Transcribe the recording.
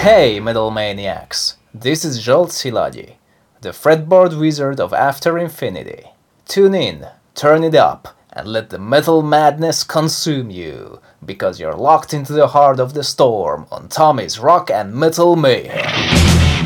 Hey, Metal Maniacs! This is Jolt Silagi, the fretboard wizard of After Infinity. Tune in, turn it up, and let the metal madness consume you, because you're locked into the heart of the storm on Tommy's Rock and Metal Mayhem.